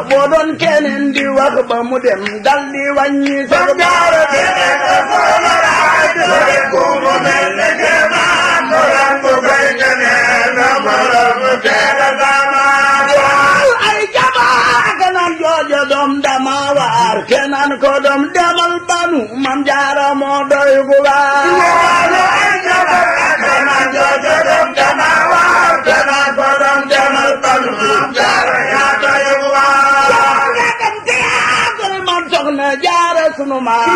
boo doon keneen di wax ba mu dem dal di wàññi sa jaara keneen ko la raay te ko mu mel ne kemaan mo ran ko bay keneen na maram teera dama ay jamaa kenaan joojo doom dama waar kenaan ko doom demal banu mam jaara moo doy gu waar ay jamaa kenaan joojo doom dama waar kenaan ko doom demal banu mam jaara yaa doy gu waar soxna jaara sunu maam